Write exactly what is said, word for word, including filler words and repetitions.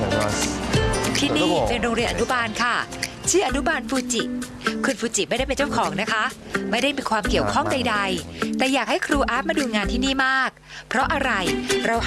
ที่นี่เป็นโรงเรียนอนุบาลค่ะชื่ออนุบาลฟูจิคุณฟูจิไม่ได้เป็นเจ้าของนะคะไม่ได้มีความเกี่ยวข้องใดๆแต่อยากให้ครูอาร์ตมาดูงานที่นี่มากเพราะอะไรเรา